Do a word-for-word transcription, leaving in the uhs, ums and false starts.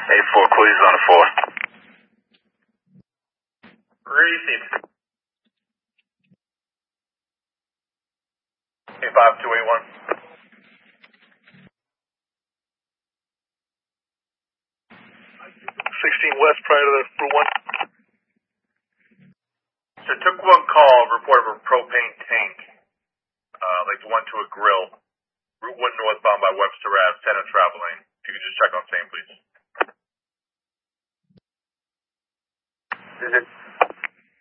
eight four, Queens on the four. Receive. eight five two eight one. sixteen West prior to the Route one. So took one call, report of a propane tank, uh, like the one to a grill. Route one northbound by Webster Ave, center travel lane. If you could just check on same, please. Is it